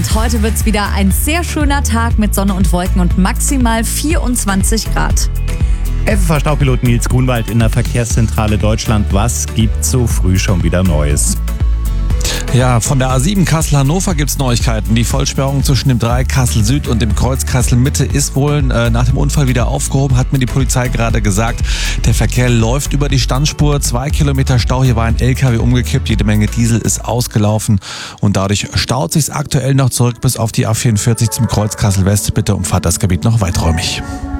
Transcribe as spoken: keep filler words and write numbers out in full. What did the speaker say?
und heute wird es wieder ein sehr schöner Tag mit Sonne und Wolken und maximal vierundzwanzig Grad. F F V-Staupilot Nils Grunwald in der Verkehrszentrale Deutschland. Was gibt's so früh schon wieder Neues? Ja, von der A sieben Kassel-Hannover gibt's Neuigkeiten. Die Vollsperrung zwischen dem Dreieck Kassel-Süd und dem Kreuz Kassel-Mitte ist wohl äh, nach dem Unfall wieder aufgehoben, hat mir die Polizei gerade gesagt. Der Verkehr läuft über die Standspur. Zwei Kilometer Stau, hier war ein L K W umgekippt, jede Menge Diesel ist ausgelaufen und dadurch staut sich's aktuell noch zurück bis auf die A vierundvierzig zum Kreuz Kassel-West. Bitte umfahrt das Gebiet noch weiträumig.